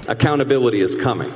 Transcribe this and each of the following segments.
Accountability is coming.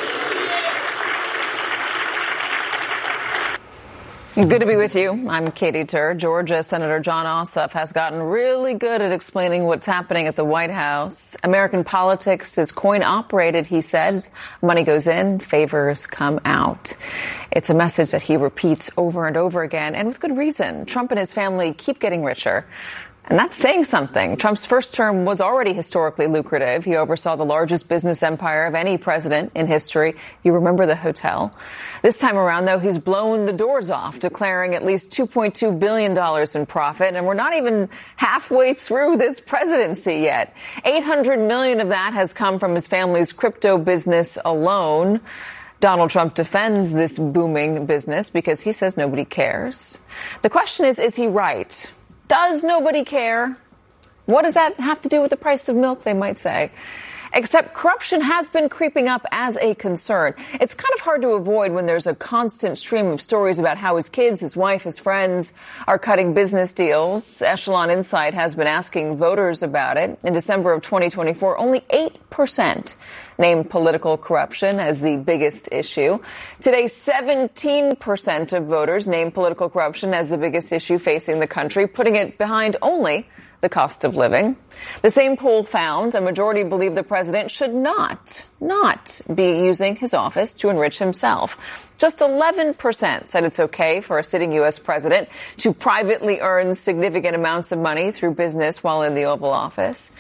Good to be with you. I'm Katie Tur. Georgia Senator Jon Ossoff has gotten really good at explaining what's happening at the White House. American politics is coin-operated, he says. Money goes in, favors come out. It's a message that he repeats over and over again, and with good reason. Trump and his family keep getting richer. And that's saying something. Trump's first term was already historically lucrative. He oversaw the largest business empire of any president in history. You remember the hotel. This time around, though, he's blown the doors off, declaring at least $2.2 billion in profit. And we're not even halfway through this presidency yet. $800 million of that has come from his family's crypto business alone. Donald Trump defends this booming business because he says nobody cares. The question is he right? Does nobody care? What does that have to do with the price of milk, they might say? Except corruption has been creeping up as a concern. It's kind of hard to avoid when there's a constant stream of stories about how his kids, his wife, his friends are cutting business deals. Echelon Insight has been asking voters about it. In December of 2024, only 8% named political corruption as the biggest issue. Today, 17% of voters named political corruption as the biggest issue facing the country, putting it behind only the cost of living. The same poll found a majority believe the president should not be using his office to enrich himself. Just 11% said it's okay for a sitting U.S. president to privately earn significant amounts of money through business while in the Oval Office.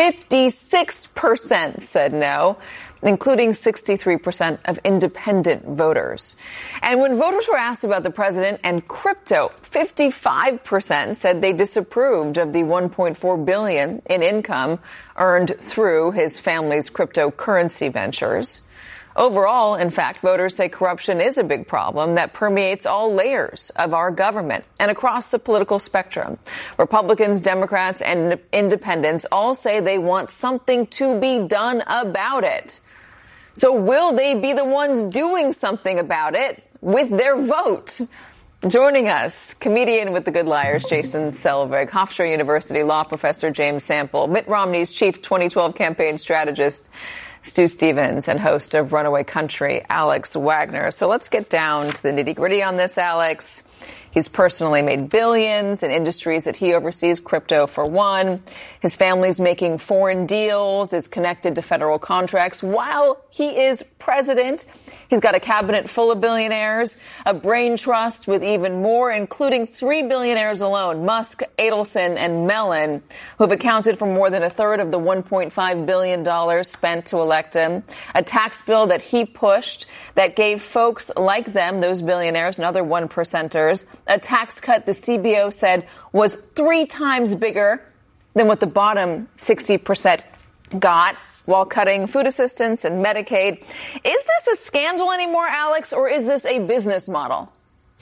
56% said no, including 63% of independent voters. And when voters were asked about the president and crypto, 55% said they disapproved of the $1.4 billion in income earned through his family's cryptocurrency ventures. Overall, in fact, voters say corruption is a big problem that permeates all layers of our government and across the political spectrum. Republicans, Democrats, and independents all say they want something to be done about it. So will they be the ones doing something about it with their vote? Joining us, comedian with the Good Liars, Jason Selvig, Hofstra University law professor James Sample, Mitt Romney's chief 2012 campaign strategist, Stu Stevens, and host of Runaway Country, Alex Wagner. So let's get down to the nitty-gritty on this, Alex. He's personally made billions in industries that he oversees, crypto for one. His family's making foreign deals, is connected to federal contracts while he is president. He's got a cabinet full of billionaires, a brain trust with even more, including 3 billionaires alone, Musk, Adelson, and Mellon, who have accounted for more than a third of the $1.5 billion spent to elect him. A tax bill that he pushed that gave folks like them, those billionaires and other one percenters, a tax cut the CBO said was 3 times bigger than what the bottom 60% got, while cutting food assistance and Medicaid. Is this a scandal anymore, Alex, or is this a business model?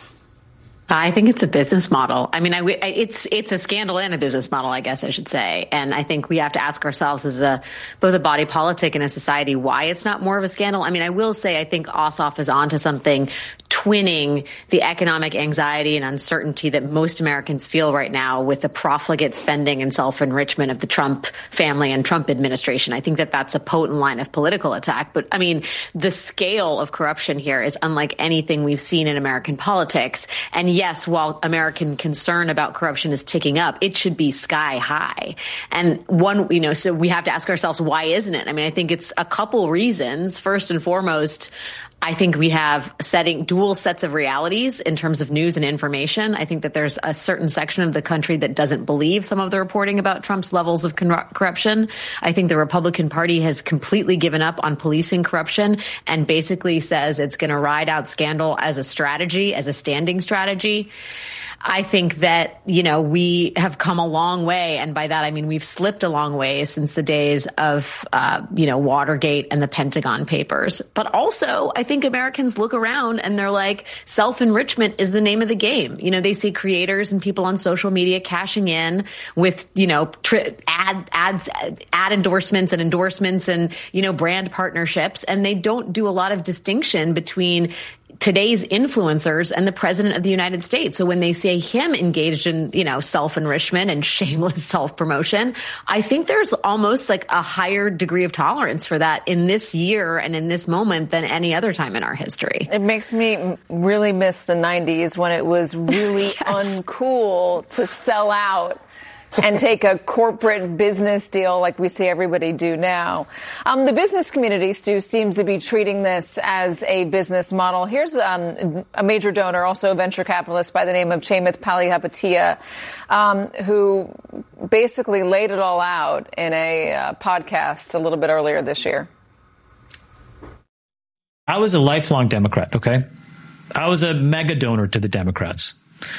I think it's a business model. I mean, it's a scandal and a business model, I guess I should say. And I think we have to ask ourselves as both a body politic and a society why it's not more of a scandal. I mean, I will say I think Ossoff is onto something, twinning the economic anxiety and uncertainty that most Americans feel right now with the profligate spending and self-enrichment of the Trump family and Trump administration. I think that that's a potent line of political attack. But I mean, the scale of corruption here is unlike anything we've seen in American politics. And yes, while American concern about corruption is ticking up, it should be sky high. And so we have to ask ourselves, why isn't it? I mean, I think it's a couple reasons. First and foremost, I think we have dual sets of realities in terms of news and information. I think that there's a certain section of the country that doesn't believe some of the reporting about Trump's levels of corruption. I think the Republican Party has completely given up on policing corruption and basically says it's going to ride out scandal as a strategy, as a standing strategy. I think that, we have come a long way. And by that, I mean, we've slipped a long way since the days of, Watergate and the Pentagon Papers. But also, I think Americans look around and they're like, self-enrichment is the name of the game. They see creators and people on social media cashing in with, ad endorsements and, brand partnerships. And they don't do a lot of distinction between today's influencers and the president of the United States. So when they say him engaged in, self-enrichment and shameless self-promotion, I think there's almost like a higher degree of tolerance for that in this year and in this moment than any other time in our history. It makes me really miss the 90s when it was really yes. uncool to sell out and take a corporate business deal like we see everybody do now. The business community, Stu, seems to be treating this as a business model. Here's a major donor, also a venture capitalist by the name of Chamath Palihapitiya, who basically laid it all out in a podcast a little bit earlier this year. I was a lifelong Democrat, okay? I was a mega donor to the Democrats.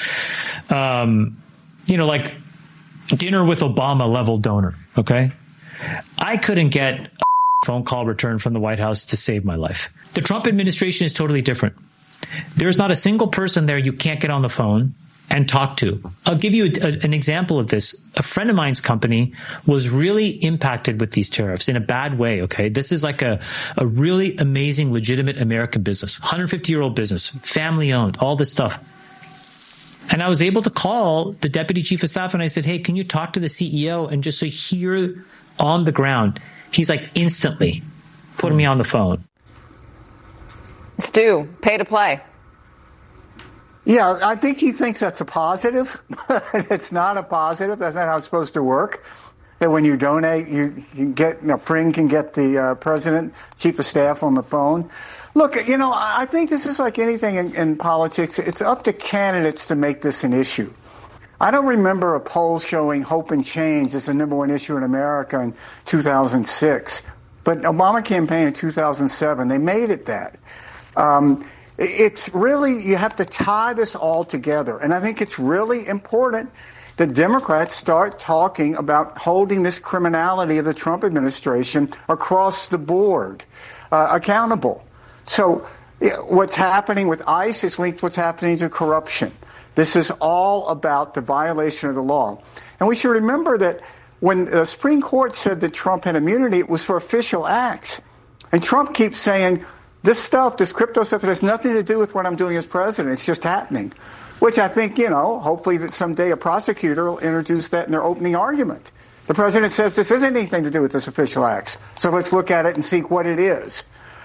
Like dinner with Obama level donor, okay? I couldn't get a phone call returned from the White House to save my life. The Trump administration is totally different. There's not a single person there you can't get on the phone and talk to. I'll give you an example of this. A friend of mine's company was really impacted with these tariffs in a bad way, okay? This is like a really amazing, legitimate American business, 150-year-old business, family owned, all this stuff. And I was able to call the deputy chief of staff and I said, hey, can you talk to the CEO and just so here on the ground? He's like instantly putting me on the phone. Stu, pay to play. Yeah, I think he thinks that's a positive. It's not a positive. That's not how it's supposed to work. That when you donate, you can get, a friend can get the president, chief of staff on the phone. Look, I think this is like anything in politics. It's up to candidates to make this an issue. I don't remember a poll showing hope and change as the number one issue in America in 2006. But Obama campaign in 2007, they made it that. It's really, you have to tie this all together. And I think it's really important that Democrats start talking about holding this criminality of the Trump administration across the board accountable. So what's happening with ICE is linked to what's happening to corruption. This is all about the violation of the law. And we should remember that when the Supreme Court said that Trump had immunity, it was for official acts. And Trump keeps saying, this crypto stuff, it has nothing to do with what I'm doing as president. It's just happening. Which I think, hopefully that someday a prosecutor will introduce that in their opening argument. The president says this isn't anything to do with this official acts. So let's look at it and see what it is.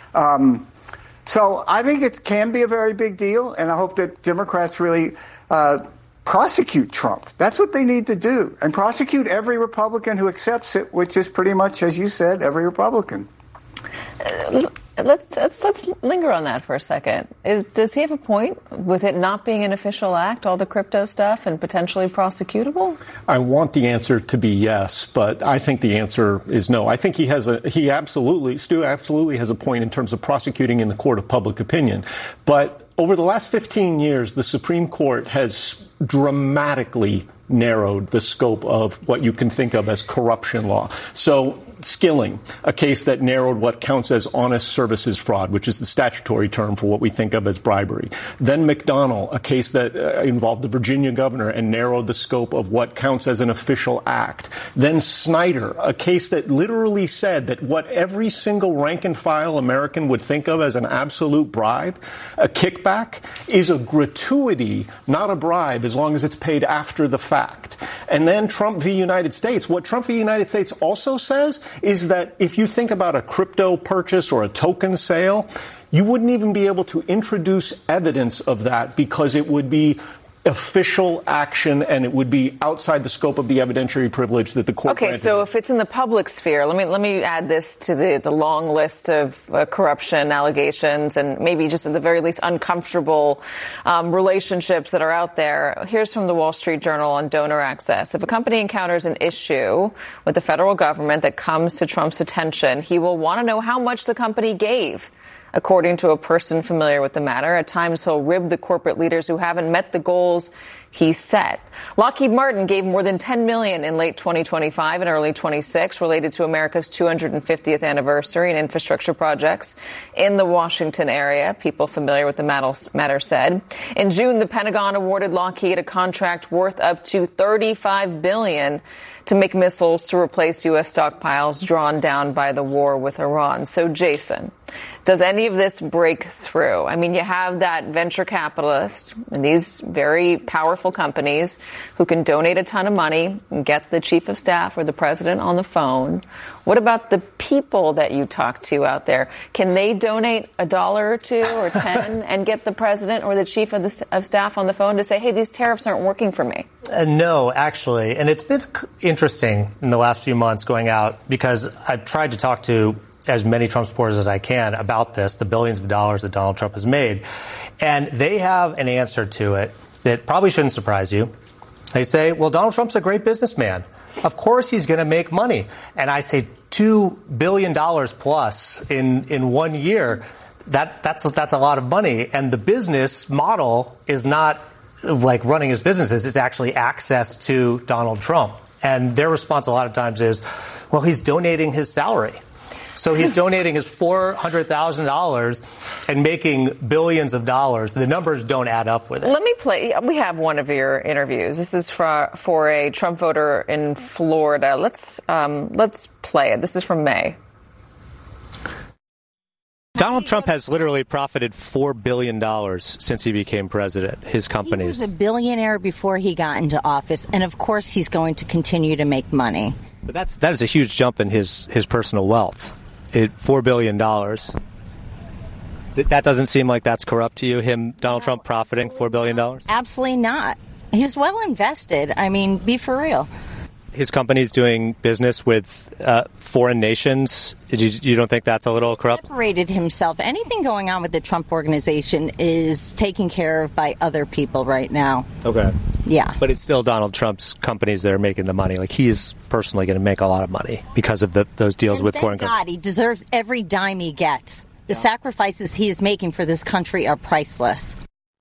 So I think it can be a very big deal, and I hope that Democrats really prosecute Trump. That's what they need to do, and prosecute every Republican who accepts it, which is pretty much, as you said, every Republican. Let's linger on that for a second. Does he have a point with it not being an official act, all the crypto stuff, and potentially prosecutable? I want the answer to be yes, but I think the answer is no. I think Stu absolutely has a point in terms of prosecuting in the court of public opinion. But over the last 15 years, the Supreme Court has dramatically narrowed the scope of what you can think of as corruption law. So Skilling, a case that narrowed what counts as honest services fraud, which is the statutory term for what we think of as bribery. Then McDonnell, a case that involved the Virginia governor and narrowed the scope of what counts as an official act. Then Snyder, a case that literally said that what every single rank and file American would think of as an absolute bribe, a kickback, is a gratuity, not a bribe, as long as it's paid after the fact. And then Trump v. United States. What Trump v. United States also says is that if you think about a crypto purchase or a token sale, you wouldn't even be able to introduce evidence of that because it would be official action and it would be outside the scope of the evidentiary privilege that the court granted. Okay, so if it's in the public sphere, let me add this to the long list of corruption allegations and maybe just at the very least uncomfortable relationships that are out there. Here's from the Wall Street Journal on donor access. If a company encounters an issue with the federal government that comes to Trump's attention, he will want to know how much the company gave. According to a person familiar with the matter, at times he'll rib the corporate leaders who haven't met the goals he set. Lockheed Martin gave more than $10 million in late 2025 and early 26 related to America's 250th anniversary and infrastructure projects in the Washington area. People familiar with the matter said. In June, the Pentagon awarded Lockheed a contract worth up to $35 billion to make missiles to replace U.S. stockpiles drawn down by the war with Iran. So, Jason, does any of this break through? I mean, you have that venture capitalist and these very powerful companies who can donate a ton of money and get the chief of staff or the president on the phone. What about the people that you talk to out there? Can they donate $1 or $2 or 10 and get the president or the chief of staff on the phone to say, hey, these tariffs aren't working for me? No, actually. And it's been interesting in the last few months going out because I've tried to talk to as many Trump supporters as I can about this, the billions of dollars that Donald Trump has made. And they have an answer to it that probably shouldn't surprise you. They say, well, Donald Trump's a great businessman. Of course he's going to make money. And I say $2 billion plus in 1 year. That's a lot of money. And the business model is not like running his businesses. It's actually access to Donald Trump. And their response a lot of times is, well, he's donating his salary. So he's donating his $400,000 and making billions of dollars. The numbers don't add up with it. Let me play. We have one of your interviews. This is for a Trump voter in Florida. Let's play it. This is from May. Donald Trump has literally profited $4 billion since he became president, his companies. He was a billionaire before he got into office, and of course he's going to continue to make money. But that is a huge jump in his personal wealth. $4 billion. That doesn't seem like that's corrupt to you, Donald Trump profiting $4 billion? Absolutely not. He's well invested. I mean, be for real. His company's doing business with foreign nations. You don't think that's a little corrupt? Separated himself. Anything going on with the Trump organization is taken care of by other people right now. Okay. Yeah. But it's still Donald Trump's companies that are making the money. Like, he is personally going to make a lot of money because of those deals with foreign countries. God, he deserves every dime he gets. The sacrifices he is making for this country are priceless.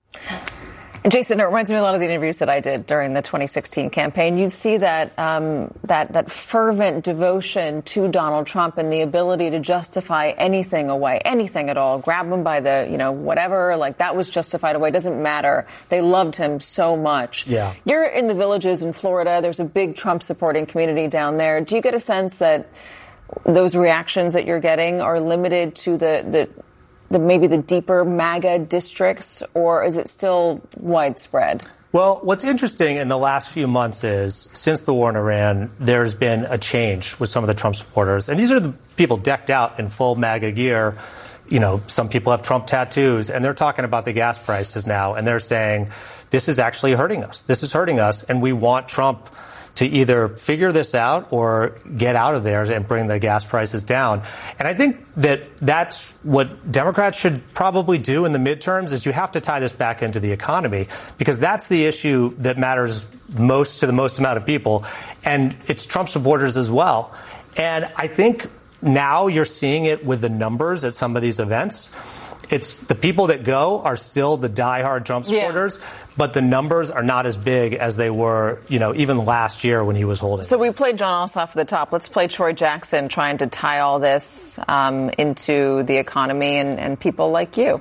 Jason, it reminds me a lot of the interviews that I did during the 2016 campaign. You see that that fervent devotion to Donald Trump and the ability to justify anything away, anything at all. Grab him by the, whatever, like that was justified away. Doesn't matter. They loved him so much. Yeah. You're in the Villages in Florida. There's a big Trump supporting community down there. Do you get a sense that those reactions that you're getting are limited to maybe the deeper MAGA districts, or is it still widespread? Well, what's interesting in the last few months is, since the war in Iran, there's been a change with some of the Trump supporters. And these are the people decked out in full MAGA gear. Some people have Trump tattoos, and they're talking about the gas prices now, and they're saying, this is actually hurting us. This is hurting us, and we want Trump to either figure this out or get out of there and bring the gas prices down. And I think that's what Democrats should probably do in the midterms, is you have to tie this back into the economy, because that's the issue that matters most to the most amount of people. And it's Trump supporters as well. And I think now you're seeing it with the numbers at some of these events. It's the people that go are still the diehard Trump supporters, but the numbers are not as big as they were, even last year when he was holding. So we played Jon Ossoff at the top. Let's play Troy Jackson trying to tie all this into the economy and people like you.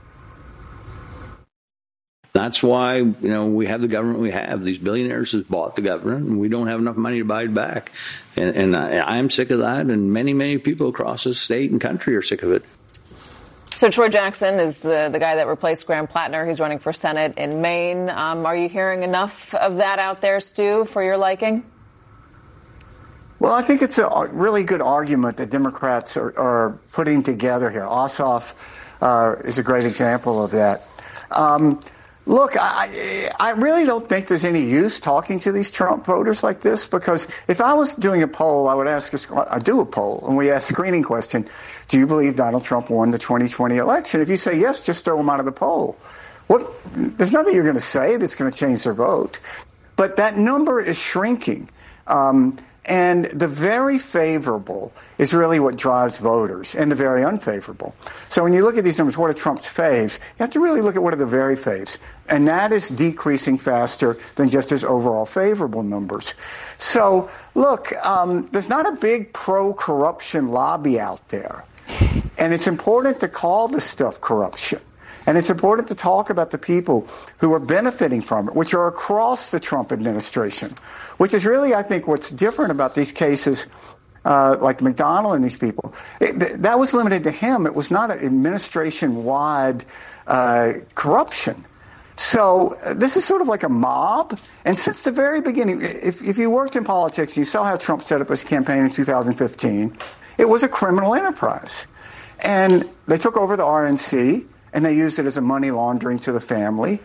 That's why, we have the government we have. These billionaires have bought the government, and we don't have enough money to buy it back. And I'm sick of that, and many, many people across this state and country are sick of it. So Troy Jackson is the guy that replaced Graham Plattner. He's running for Senate in Maine. Are you hearing enough of that out there, Stu, for your liking? Well, I think it's a really good argument that Democrats are putting together here. Ossoff is a great example of that. Look, I really don't think there's any use talking to these Trump voters like this, because if I was doing a poll, I would do a poll, and we ask a screening question: do you believe Donald Trump won the 2020 election? If you say yes, just throw him out of the poll. There's nothing you're going to say that's going to change their vote. But that number is shrinking. And the very favorable is really what drives voters, and the very unfavorable. So when you look at these numbers, what are Trump's faves? You have to really look at what are the very faves. And that is decreasing faster than just his overall favorable numbers. So, look, there's not a big pro-corruption lobby out there. And it's important to call this stuff corruption. And it's important to talk about the people who are benefiting from it, which are across the Trump administration, which is really, I think, what's different about these cases like McDonnell and these people. That was limited to him. It was not an administration-wide corruption. So this is sort of like a mob. And since the very beginning, if you worked in politics, you saw how Trump set up his campaign in 2015, it was a criminal enterprise. And they took over the RNC, and they used it as a money laundering to the family.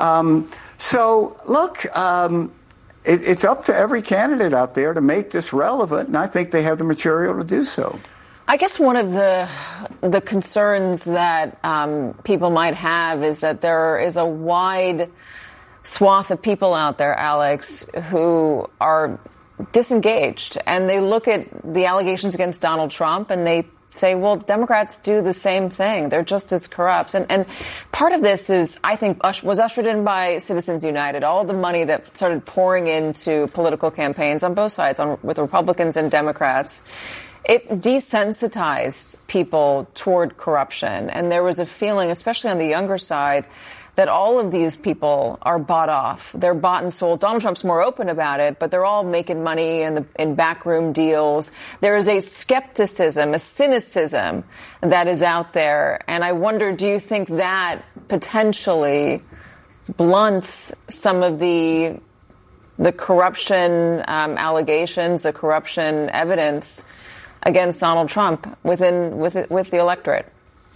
So, look, it's up to every candidate out there to make this relevant, and I think they have the material to do so. I guess one of the concerns that people might have is that there is a wide swath of people out there, Alex, who are disengaged, and they look at the allegations against Donald Trump and they say, well, Democrats do the same thing. They're just as corrupt. And part of this is, I think, was ushered in by Citizens United. All the money that started pouring into political campaigns on both sides, with Republicans and Democrats, it desensitized people toward corruption. And there was a feeling, especially on the younger side, that all of these people are bought off. They're bought and sold. Donald Trump's more open about it, but they're all making money in backroom deals. There is a skepticism, a cynicism that is out there. And I wonder, do you think that potentially blunts some of the corruption allegations, the corruption evidence against Donald Trump with the electorate?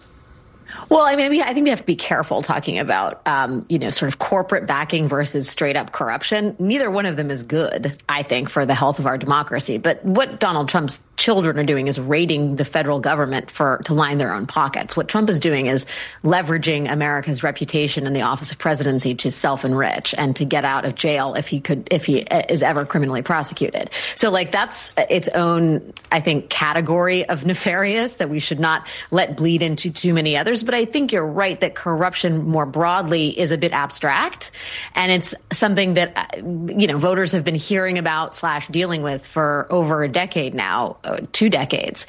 Well, I mean, I think we have to be careful talking about, sort of corporate backing versus straight up corruption. Neither one of them is good, I think, for the health of our democracy. But what Donald Trump's children are doing is raiding the federal government to line their own pockets. What Trump is doing is leveraging America's reputation in the office of presidency to self-enrich and to get out of jail if he is ever criminally prosecuted. So, that's its own, I think, category of nefarious that we should not let bleed into too many others. But I think you're right that corruption more broadly is a bit abstract, and it's something that voters have been hearing about / dealing with for over a decade now, 2 decades.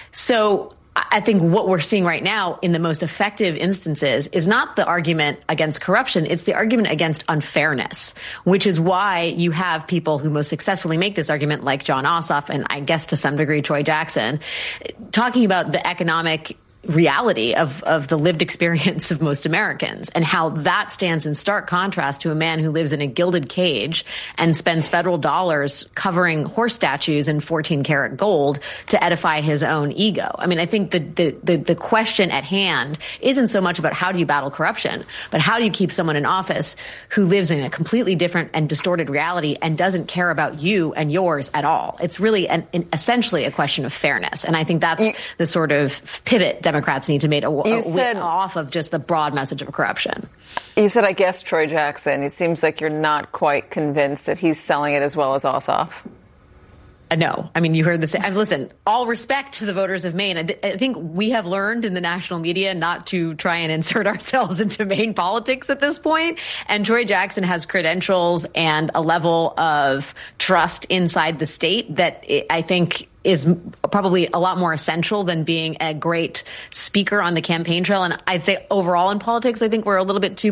So I think what we're seeing right now in the most effective instances is not the argument against corruption, it's the argument against unfairness, which is why you have people who most successfully make this argument, like Jon Ossoff and I guess to some degree Troy Jackson, talking about the economic reality of the lived experience of most Americans and how that stands in stark contrast to a man who lives in a gilded cage and spends federal dollars covering horse statues in 14-karat gold to edify his own ego. I mean, I think the question at hand isn't so much about how do you battle corruption, but how do you keep someone in office who lives in a completely different and distorted reality and doesn't care about you and yours at all. It's really essentially a question of fairness. And I think that's the sort of pivot Democrats need to make off of just the broad message of corruption. You said, I guess, Troy Jackson. It seems like you're not quite convinced that he's selling it as well as Ossoff. No. I mean, you heard this. Listen, all respect to the voters of Maine. I think we have learned in the national media not to try and insert ourselves into Maine politics at this point. And Troy Jackson has credentials and a level of trust inside the state that I think is probably a lot more essential than being a great speaker on the campaign trail. And I'd say overall in politics, I think we're a little bit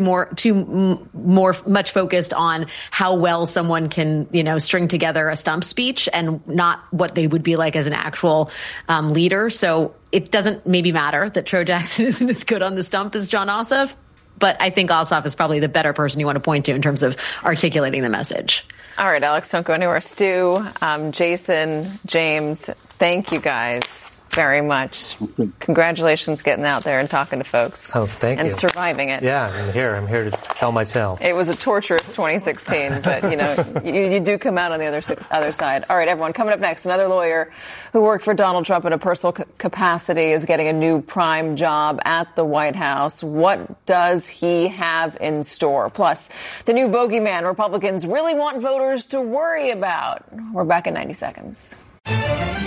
much focused on how well someone can, string together a stump speech and not what they would be like as an actual leader. So it doesn't maybe matter that Troy Jackson isn't as good on the stump as Jon Ossoff, but I think Ossoff is probably the better person you want to point to in terms of articulating the message. All right, Alex, don't go anywhere. Stu, Jason, James, thank you guys very much. Congratulations getting out there and talking to folks. Oh, thank you. And surviving it. Yeah, I'm here to tell my tale. It was a torturous 2016, but, you do come out on the other side. All right, everyone, coming up next, another lawyer who worked for Donald Trump in a personal capacity is getting a new prime job at the White House. What does he have in store? Plus, the new bogeyman Republicans really want voters to worry about. We're back in 90 seconds.